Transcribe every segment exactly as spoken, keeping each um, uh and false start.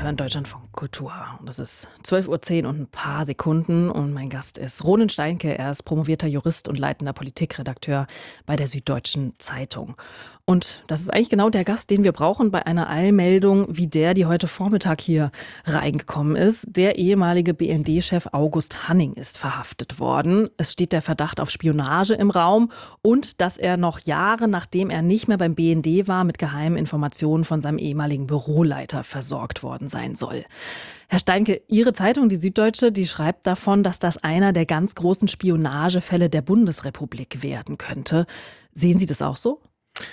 hören Deutschlandfunk Kultur. Und es ist zwölf Uhr zehn und ein paar Sekunden. Und mein Gast ist Ronen Steinke. Er ist promovierter Jurist und leitender Politikredakteur bei der Süddeutschen Zeitung. Und das ist eigentlich genau der Gast, den wir brauchen bei einer Eilmeldung wie der, die heute Vormittag hier reingekommen ist. Der ehemalige B N D-Chef August Hanning ist verhaftet worden. Es steht der Verdacht auf Spionage im Raum und dass er noch Jahre, nachdem er nicht mehr beim B N D war, mit geheimen Informationen von seinem ehemaligen Büroleiter versorgt worden sein soll. Herr Steinke, Ihre Zeitung, die Süddeutsche, die schreibt davon, dass das einer der ganz großen Spionagefälle der Bundesrepublik werden könnte. Sehen Sie das auch so?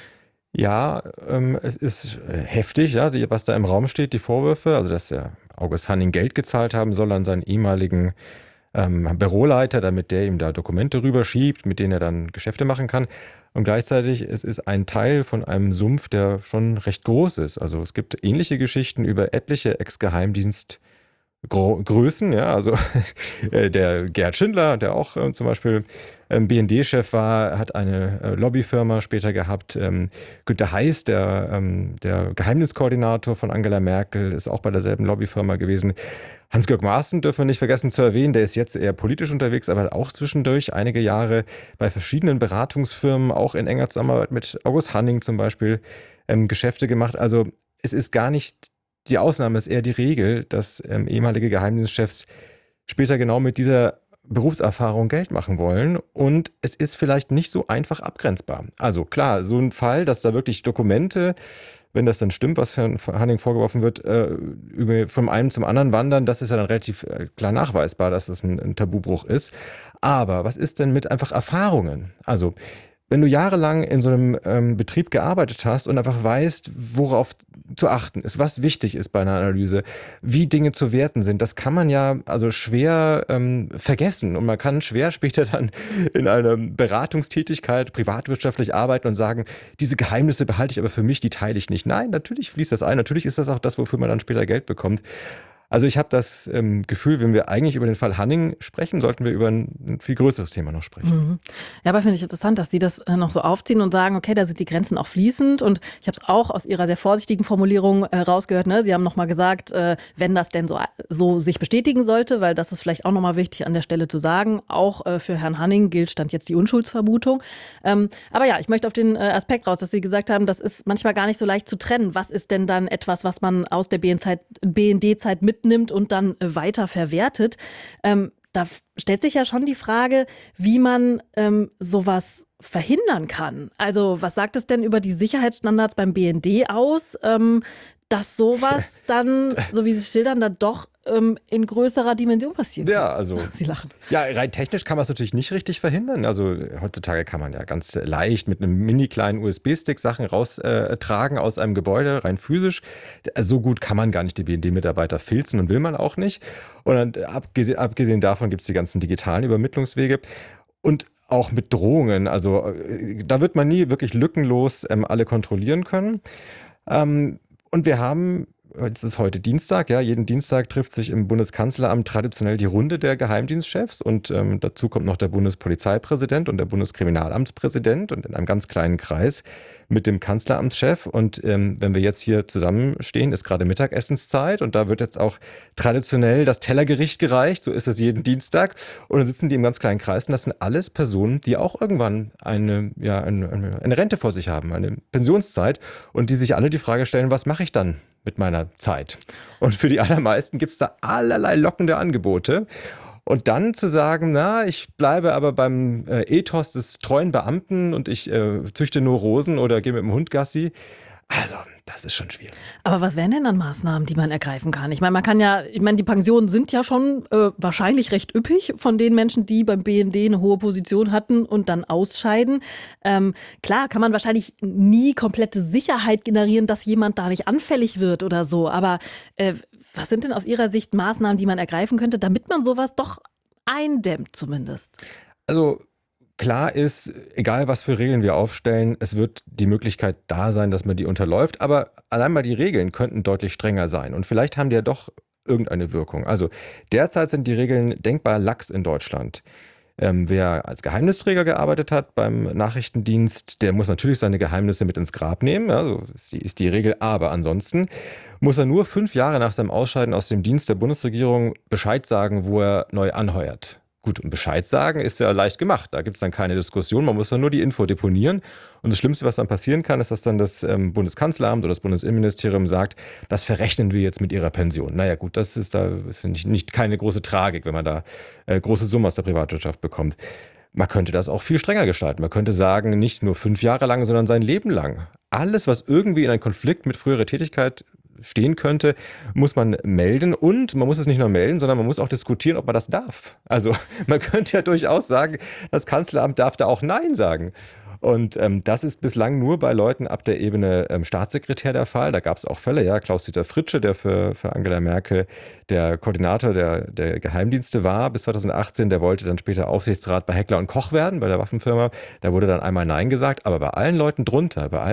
Ja, ähm, es ist heftig, ja, die, was da im Raum steht, die Vorwürfe, also dass der August Hanning Geld gezahlt haben soll an seinen ehemaligen ähm, Büroleiter, damit der ihm da Dokumente rüberschiebt, mit denen er dann Geschäfte machen kann. Und gleichzeitig es ist ein Teil von einem Sumpf, der schon recht groß ist. Also es gibt ähnliche Geschichten über etliche Ex-Geheimdienst- Gro- Größen, ja, also der Gerd Schindler, der auch äh, zum Beispiel ähm, B N D-Chef war, hat eine äh, Lobbyfirma später gehabt. Ähm, Günter Heiß, der, ähm, der Geheimdienstkoordinator von Angela Merkel, ist auch bei derselben Lobbyfirma gewesen. Hans-Georg Maaßen dürfen wir nicht vergessen zu erwähnen, der ist jetzt eher politisch unterwegs, aber hat auch zwischendurch einige Jahre bei verschiedenen Beratungsfirmen, auch in enger Zusammenarbeit mit August Hanning zum Beispiel, ähm, Geschäfte gemacht. Also es ist gar nicht die Ausnahme, ist eher die Regel, dass ähm, ehemalige Geheimdienstchefs später genau mit dieser Berufserfahrung Geld machen wollen. Und es ist vielleicht nicht so einfach abgrenzbar. Also klar, so ein Fall, dass da wirklich Dokumente, wenn das dann stimmt, was Herrn Hanning vorgeworfen wird, äh, über, vom einen zum anderen wandern, das ist ja dann relativ äh, klar nachweisbar, dass das ein, ein Tabubruch ist. Aber was ist denn mit einfach Erfahrungen? Also wenn du jahrelang in so einem ähm, Betrieb gearbeitet hast und einfach weißt, worauf zu achten ist, was wichtig ist bei einer Analyse, wie Dinge zu werten sind, das kann man ja also schwer ähm, vergessen. Und man kann schwer später dann in einer Beratungstätigkeit privatwirtschaftlich arbeiten und sagen, diese Geheimnisse behalte ich aber für mich, die teile ich nicht. Nein, natürlich fließt das ein. Natürlich ist das auch das, wofür man dann später Geld bekommt. Also ich habe das ähm, Gefühl, wenn wir eigentlich über den Fall Hanning sprechen, sollten wir über ein, ein viel größeres Thema noch sprechen. Mhm. Ja, aber finde ich interessant, dass Sie das äh, noch so aufziehen und sagen, okay, da sind die Grenzen auch fließend. Und ich habe es auch aus Ihrer sehr vorsichtigen Formulierung äh, rausgehört. Ne? Sie haben nochmal gesagt, äh, wenn das denn so, so sich bestätigen sollte, weil das ist vielleicht auch nochmal wichtig an der Stelle zu sagen, auch äh, für Herrn Hanning gilt stand jetzt die Unschuldsvermutung. Ähm, aber ja, ich möchte auf den äh, Aspekt raus, dass Sie gesagt haben, das ist manchmal gar nicht so leicht zu trennen. Was ist denn dann etwas, was man aus der B N D-Zeit mit nimmt und dann weiter verwertet. Ähm, da stellt sich ja schon die Frage, wie man ähm, sowas verhindern kann. Also was sagt es denn über die Sicherheitsstandards beim B N D aus, ähm, dass sowas dann, so wie Sie schildern, dann doch ähm, in größerer Dimension passieren kann? Ja, also Sie lachen. Ja, rein technisch kann man es natürlich nicht richtig verhindern. Also heutzutage kann man ja ganz leicht mit einem mini kleinen U S B-Stick Sachen raustragen äh, aus einem Gebäude, rein physisch. So gut kann man gar nicht die B N D-Mitarbeiter filzen und will man auch nicht. Und dann, abgesehen, abgesehen davon gibt es die ganzen digitalen Übermittlungswege. Und auch mit Drohungen. Also äh, da wird man nie wirklich lückenlos ähm, alle kontrollieren können. Ähm, und wir haben Es ist heute Dienstag, ja. Jeden Dienstag trifft sich im Bundeskanzleramt traditionell die Runde der Geheimdienstchefs und ähm, dazu kommt noch der Bundespolizeipräsident und der Bundeskriminalamtspräsident und in einem ganz kleinen Kreis mit dem Kanzleramtschef. Und ähm, wenn wir jetzt hier zusammenstehen, ist gerade Mittagessenszeit und da wird jetzt auch traditionell das Tellergericht gereicht. So ist es jeden Dienstag. Und dann sitzen die im ganz kleinen Kreis und das sind alles Personen, die auch irgendwann eine, ja, eine, eine Rente vor sich haben, eine Pensionszeit und die sich alle die Frage stellen, was mache ich dann mit meiner Zeit? Und für die allermeisten gibt es da allerlei lockende Angebote. Und dann zu sagen, na, ich bleibe aber beim äh, Ethos des treuen Beamten und ich äh, züchte nur Rosen oder gehe mit dem Hund Gassi, also das ist schon schwierig. Aber was wären denn dann Maßnahmen, die man ergreifen kann? Ich meine, man kann ja, ich meine, die Pensionen sind ja schon äh, wahrscheinlich recht üppig von den Menschen, die beim B N D eine hohe Position hatten und dann ausscheiden. Ähm, klar, kann man wahrscheinlich nie komplette Sicherheit generieren, dass jemand da nicht anfällig wird oder so. Aber äh, was sind denn aus Ihrer Sicht Maßnahmen, die man ergreifen könnte, damit man sowas doch eindämmt zumindest? Also klar ist, egal was für Regeln wir aufstellen, es wird die Möglichkeit da sein, dass man die unterläuft. Aber allein mal die Regeln könnten deutlich strenger sein. Und vielleicht haben die ja doch irgendeine Wirkung. Also derzeit sind die Regeln denkbar lax in Deutschland. Ähm, wer als Geheimnisträger gearbeitet hat beim Nachrichtendienst, der muss natürlich seine Geheimnisse mit ins Grab nehmen. Ja, so ist die, ist die Regel. Aber ansonsten muss er nur fünf Jahre nach seinem Ausscheiden aus dem Dienst der Bundesregierung Bescheid sagen, wo er neu anheuert. Gut, und Bescheid sagen ist ja leicht gemacht. Da gibt es dann keine Diskussion. Man muss dann nur die Info deponieren. Und das Schlimmste, was dann passieren kann, ist, dass dann das ähm, Bundeskanzleramt oder das Bundesinnenministerium sagt, das verrechnen wir jetzt mit ihrer Pension. Naja gut, das ist da ist nicht, nicht keine große Tragik, wenn man da äh, große Summen aus der Privatwirtschaft bekommt. Man könnte das auch viel strenger gestalten. Man könnte sagen, nicht nur fünf Jahre lang, sondern sein Leben lang. Alles, was irgendwie in einen Konflikt mit früherer Tätigkeit stehen könnte, muss man melden. Und man muss es nicht nur melden, sondern man muss auch diskutieren, ob man das darf. Also man könnte ja durchaus sagen, das Kanzleramt darf da auch Nein sagen. Und ähm, das ist bislang nur bei Leuten ab der Ebene ähm, Staatssekretär der Fall. Da gab es auch Fälle, ja, Klaus-Dieter Fritsche, der für, für Angela Merkel der Koordinator der, der Geheimdienste war bis zweitausendachtzehn, der wollte dann später Aufsichtsrat bei Heckler und Koch werden, bei der Waffenfirma. Da wurde dann einmal Nein gesagt, aber bei allen Leuten drunter, bei allen